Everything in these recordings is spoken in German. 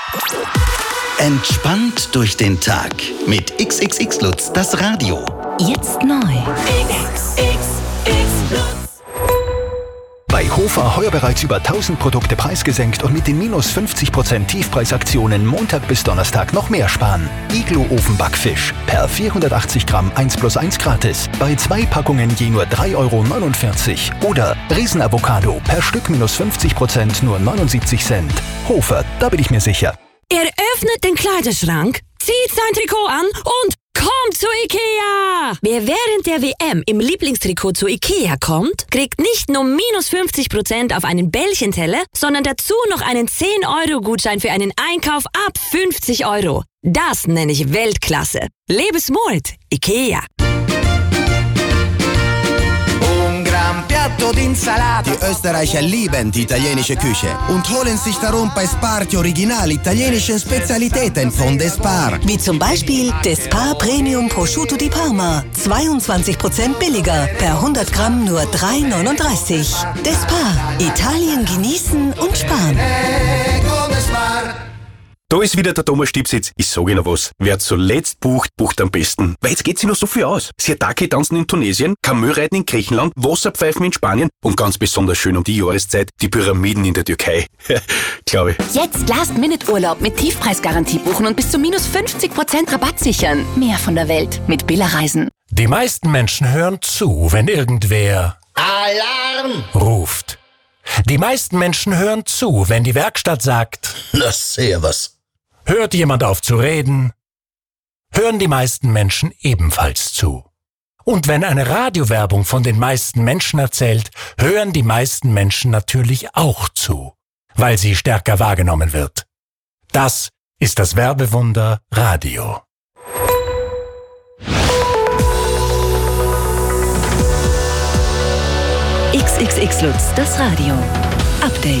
Entspannt durch den Tag mit XXX Lutz, das Radio. Jetzt neu. Bei Hofer heuer bereits über 1000 Produkte preisgesenkt und mit den minus 50% Tiefpreisaktionen Montag bis Donnerstag noch mehr sparen. Iglo Ofenbackfisch per 480 Gramm 1+1 gratis. Bei 2 Packungen je nur 3,49 €. Oder Riesenavocado per Stück minus 50% nur 79 Cent. Hofer, da bin ich mir sicher. Er öffnet den Kleiderschrank, zieht sein Trikot an und kommt zu Ikea! Wer während der WM im Lieblingstrikot zu Ikea kommt, kriegt nicht nur minus 50% auf einen Bällchenteller, sondern dazu noch einen 10-Euro-Gutschein für einen Einkauf ab 50 €. Das nenne ich Weltklasse. Lebe smart, Ikea. Die Österreicher lieben die italienische Küche und holen sich darum bei Spar die original italienischen Spezialitäten von Despar. Wie zum Beispiel Despar Premium Prosciutto di Parma. 22% billiger. Per 100 Gramm nur 3,39 €. Despar. Italien genießen und sparen. Da ist wieder der Thomas Stiebsitz. Ich sage Ihnen was. Wer zuletzt bucht, bucht am besten. Weil jetzt geht sich noch so viel aus. Siatake tanzen in Tunesien, Kamelreiten in Griechenland, Wasserpfeifen in Spanien und ganz besonders schön um die Jahreszeit die Pyramiden in der Türkei. Glaube ich. Jetzt Last-Minute-Urlaub mit Tiefpreisgarantie buchen und bis zu minus 50% Rabatt sichern. Mehr von der Welt mit Billa Reisen. Die meisten Menschen hören zu, wenn irgendwer Alarm ruft. Die meisten Menschen hören zu, wenn die Werkstatt sagt, na servus. Hört jemand auf zu reden, hören die meisten Menschen ebenfalls zu. Und wenn eine Radiowerbung von den meisten Menschen erzählt, hören die meisten Menschen natürlich auch zu, weil sie stärker wahrgenommen wird. Das ist das Werbewunder Radio. XXX Lutz, das Radio. Update.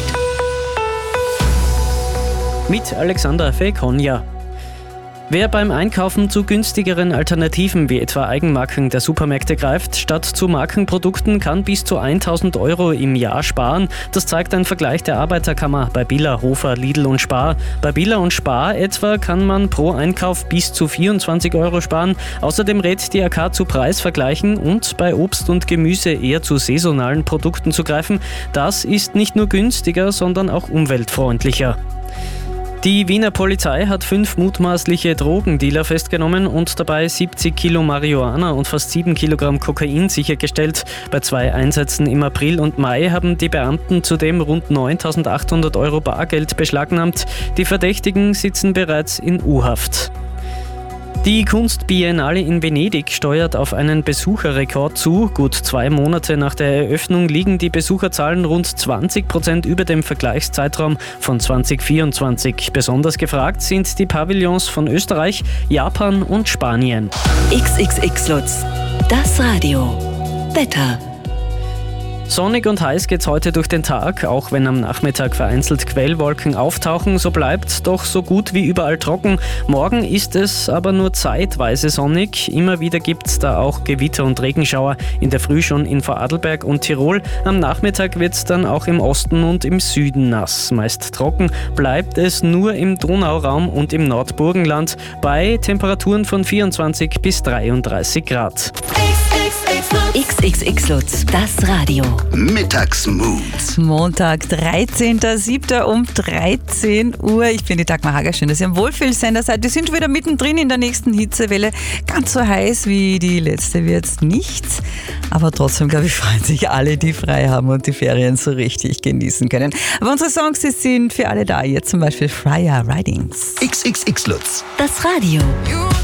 Mit Alexander Fekonja. Wer beim Einkaufen zu günstigeren Alternativen wie etwa Eigenmarken der Supermärkte greift, statt zu Markenprodukten, kann bis zu 1.000 € im Jahr sparen. Das zeigt ein Vergleich der Arbeiterkammer bei Billa, Hofer, Lidl und Spar. Bei Billa und Spar etwa kann man pro Einkauf bis zu 24 € sparen. Außerdem rät die AK zu Preisvergleichen und bei Obst und Gemüse eher zu saisonalen Produkten zu greifen. Das ist nicht nur günstiger, sondern auch umweltfreundlicher. Die Wiener Polizei hat 5 mutmaßliche Drogendealer festgenommen und dabei 70 Kilo Marihuana und fast 7 Kilogramm Kokain sichergestellt. Bei 2 Einsätzen im April und Mai haben die Beamten zudem rund 9.800 € Bargeld beschlagnahmt. Die Verdächtigen sitzen bereits in U-Haft. Die Kunstbiennale in Venedig steuert auf einen Besucherrekord zu. Gut 2 Monate nach der Eröffnung liegen die Besucherzahlen rund 20% über dem Vergleichszeitraum von 2024. Besonders gefragt sind die Pavillons von Österreich, Japan und Spanien. XXX Lutz, das Radio. Wetter. Sonnig und heiß geht's heute durch den Tag, auch wenn am Nachmittag vereinzelt Quellwolken auftauchen, so bleibt doch so gut wie überall trocken. Morgen ist es aber nur zeitweise sonnig. Immer wieder gibt's da auch Gewitter und Regenschauer, in der Früh schon in Vorarlberg und Tirol. Am Nachmittag wird's dann auch im Osten und im Süden nass. Meist trocken bleibt es nur im Donauraum und im Nordburgenland bei Temperaturen von 24 bis 33 Grad. XXX Lutz, das Radio. Mittagsmoods. Montag, 13.07. um 13 Uhr. Ich bin die Dagmar Hager. Schön, dass ihr am Wohlfühlsender seid. Wir sind wieder mittendrin in der nächsten Hitzewelle. Ganz so heiß wie die letzte wird's nicht. Aber trotzdem, glaube ich, freuen sich alle, die frei haben und die Ferien so richtig genießen können. Aber unsere Songs, die sind für alle da. Jetzt zum Beispiel Freya Ridings. XXX Lutz. Das Radio.